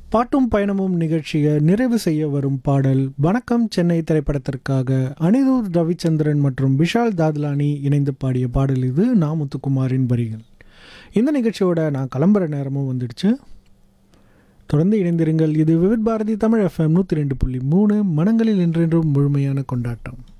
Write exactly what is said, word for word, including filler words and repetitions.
பாட்டும் பயணமும் நிகழ்ச்சியை நிறைவு செய்ய வரும் பாடல் வணக்கம் சென்னை திரைப்படத்திற்காக அனிருத் ரவிச்சந்திரன் மற்றும் விஷால் தாத்லானி இணைந்து பாடிய பாடல். இது நா முத்துக்குமாரின் வரிகள். இந்த நிகழ்ச்சியோட நான் கிளம்புற நேரமும் வந்துடுச்சு. தொடர்ந்து இணைந்திருங்கள். இது விவித் பாரதி தமிழ் எஃப்எம் நூற்றி ரெண்டு புள்ளி மூணு, மனங்களில் என்றென்றும் முழுமையான கொண்டாட்டம்.